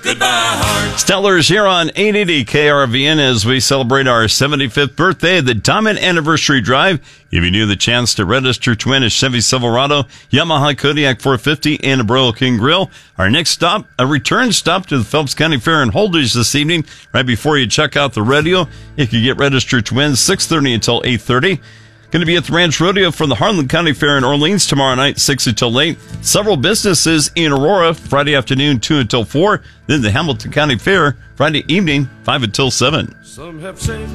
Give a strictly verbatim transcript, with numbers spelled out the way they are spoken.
Goodbye, heart. Stellars here on eight eighty K R V N as we celebrate our seventy-fifth birthday. The Diamond Anniversary Drive, giving you the chance to register to win a Chevy Silverado, Yamaha Kodiak four fifty, and a Broil King Grill. Our next stop, a return stop to the Phelps County Fair in Holdridge this evening, right before you check out the rodeo. You can get registered to win six thirty until eight thirty. Going to be at the Ranch Rodeo from the Harlan County Fair in Orleans tomorrow night, six until eight. Several businesses in Aurora, Friday afternoon, two until four. Then the Hamilton County Fair, Friday evening, five until seven. Some have said